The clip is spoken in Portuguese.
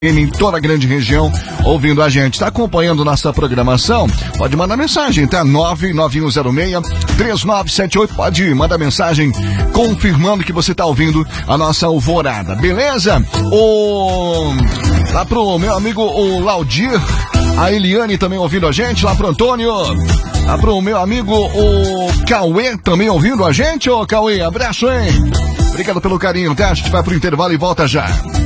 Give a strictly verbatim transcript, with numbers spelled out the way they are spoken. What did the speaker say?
em toda a grande região, ouvindo a gente. Está acompanhando nossa programação? Pode mandar mensagem, tá? nove nove um zero seis, três nove sete oito. Pode mandar mensagem confirmando que você está ouvindo a nossa alvorada, beleza? O... Lá pro meu amigo o Laudir, a Eliane também ouvindo a gente, lá pro Antônio. Lá pro meu amigo o Cauê também ouvindo a gente. Ô Cauê, abraço, hein? Obrigado pelo carinho, tá? A gente vai pro intervalo e volta já.